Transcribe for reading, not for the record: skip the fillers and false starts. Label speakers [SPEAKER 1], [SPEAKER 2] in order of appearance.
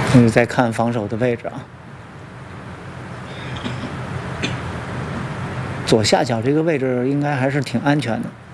[SPEAKER 1] 再看防守的位置啊，左下角这个位置应该还是挺安全的。